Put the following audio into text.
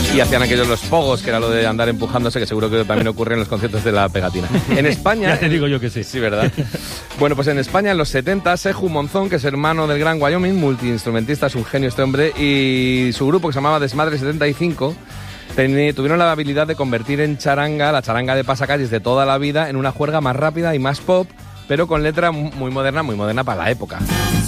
Y hacían aquellos los pogos, que era lo de andar empujándose, que seguro que también ocurre en los conciertos de la pegatina. En España... Ya te digo yo que sí. Sí, ¿verdad? Bueno, pues en España, en los 70, Seju Monzón, que es hermano del gran Wyoming, multiinstrumentista, es un genio este hombre, y su grupo, que se llamaba Desmadre 75... tuvieron la habilidad de convertir en charanga, la charanga de pasacalles de toda la vida, en una juerga más rápida y más pop, pero con letra muy moderna para la época.